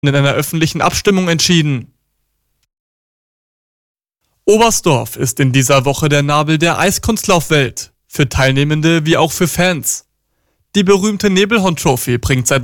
in einer öffentlichen Abstimmung entschieden. Oberstdorf ist in dieser Woche der Nabel der Eiskunstlaufwelt, für Teilnehmende wie auch für Fans. Die berühmte Nebelhorn-Trophy bringt seit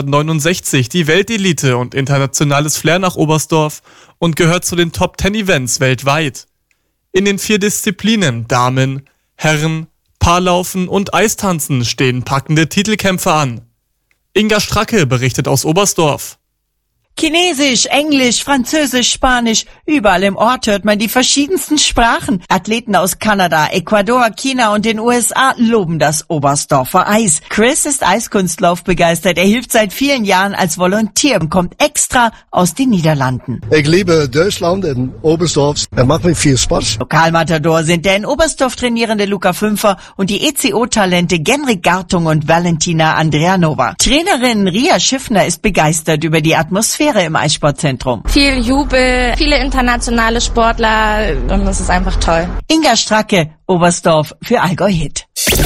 1969 die Weltelite und internationales Flair nach Oberstdorf und gehört zu den Top-10-Events weltweit. In den 4 Disziplinen Damen, Herren, Paarlaufen und Eistanzen stehen packende Titelkämpfe an. Inga Stracke berichtet aus Oberstdorf. Chinesisch, Englisch, Französisch, Spanisch, überall im Ort hört man die verschiedensten Sprachen. Athleten aus Kanada, Ecuador, China und den USA loben das Oberstdorfer Eis. Chris ist Eiskunstlauf begeistert. Er hilft seit vielen Jahren als Volontär und kommt extra aus den Niederlanden. Ich liebe Deutschland und Oberstdorf. Es macht mir viel Spaß. Lokalmatador sind der in Oberstdorf trainierende Luca Fünfer und die ECO-Talente Genrik Gartung und Valentina Andrianova. Trainerin Ria Schiffner ist begeistert über die Atmosphäre im Eissportzentrum. Viel Jubel, viele internationale Sportler und das ist einfach toll. Inga Stracke, Oberstdorf für Allgäu Hit.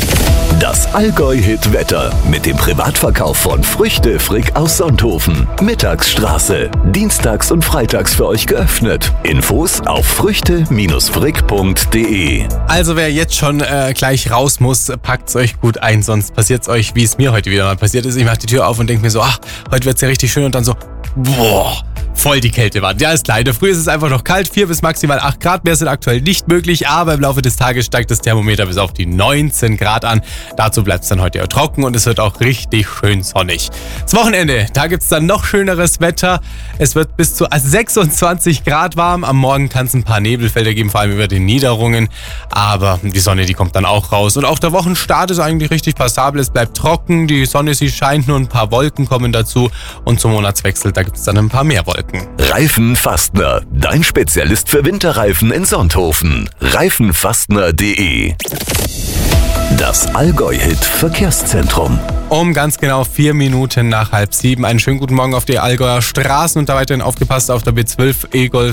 Das Allgäu Hit Wetter mit dem Privatverkauf von Früchte Frick aus Sonthofen. Mittagsstraße. Dienstags und freitags für euch geöffnet. Infos auf früchte-frick.de. Also wer jetzt schon gleich raus muss, packt's euch gut ein, sonst passiert's euch, wie es mir heute wieder mal passiert ist. Ich mach die Tür auf und denke mir so, heute wird's ja richtig schön und dann so, boah, voll die Kältewand. Ja, ist klar. In der Früh ist es einfach noch kalt, 4 bis maximal 8 Grad. Mehr sind aktuell nicht möglich, aber im Laufe des Tages steigt das Thermometer bis auf die 19 Grad an. Dazu bleibt es dann heute ja trocken und es wird auch richtig schön sonnig. Das Wochenende, da gibt es dann noch schöneres Wetter. Es wird bis zu 26 Grad warm. Am Morgen kann es ein paar Nebelfelder geben, vor allem über den Niederungen. Aber die Sonne, die kommt dann auch raus. Und auch der Wochenstart ist eigentlich richtig passabel. Es bleibt trocken, die Sonne, sie scheint, nur ein paar Wolken kommen dazu. Und zum Monatswechsel, da gibt es dann ein paar mehr Wolken. Reifenfastner, dein Spezialist für Winterreifen in Sonthofen. Reifenfastner.de. Das Allgäu Hit Verkehrszentrum. Um ganz genau 4 Minuten nach 6:30. Einen schönen guten Morgen auf die Allgäuer Straßen und da weiterhin aufgepasst auf der B12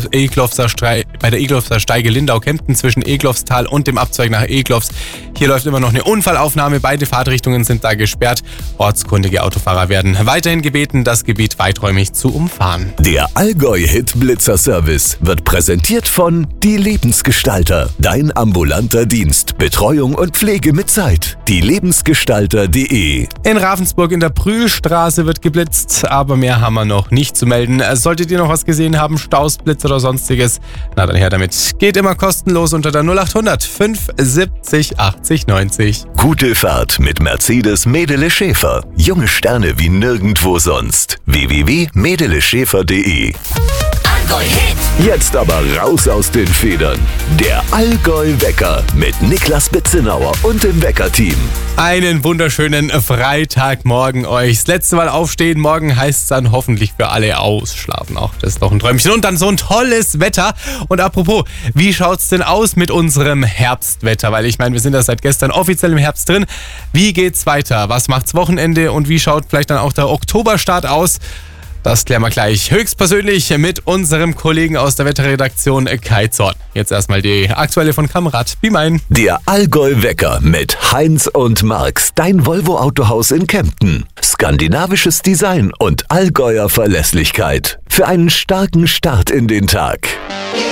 bei der Eglofser Steige Lindau-Kempten zwischen Eglofstal und dem Abzweig nach Eglofs. Hier läuft immer noch eine Unfallaufnahme. Beide Fahrtrichtungen sind da gesperrt. Ortskundige Autofahrer werden weiterhin gebeten, das Gebiet weiträumig zu umfahren. Der Allgäu Hit Blitzer Service wird präsentiert von Die Lebensgestalter. Dein ambulanter Dienst. Betreuung und Pflege mit Zeit. dielebensgestalter.de. In Ravensburg in der Brühlstraße wird geblitzt, aber mehr haben wir noch nicht zu melden. Solltet ihr noch was gesehen haben, Staus, Blitz oder sonstiges, na dann her damit. Geht immer kostenlos unter der 0800 570 80 90. Gute Fahrt mit Mercedes Medele Schäfer. Junge Sterne wie nirgendwo sonst. www.medeleschäfer.de. Allgäu Hit. Jetzt aber raus aus den Federn. Der Allgäu Wecker mit Niklas Bitzenauer und dem Wecker-Team. Einen wunderschönen Freitagmorgen euch. Das letzte Mal aufstehen, morgen heißt es dann hoffentlich für alle ausschlafen. Auch das ist doch ein Träumchen. Und dann so ein tolles Wetter. Und apropos, wie schaut's denn aus mit unserem Herbstwetter? Weil ich meine, wir sind ja seit gestern offiziell im Herbst drin. Wie geht's weiter? Was macht's Wochenende? Und wie schaut vielleicht dann auch der Oktoberstart aus? Das klären wir gleich höchstpersönlich mit unserem Kollegen aus der Wetterredaktion Kai Zorn. Jetzt erstmal die aktuelle von Kamrad Bimein. Der Allgäu Wecker mit Heinz und Marx, dein Volvo Autohaus in Kempten. Skandinavisches Design und Allgäuer Verlässlichkeit. Für einen starken Start in den Tag.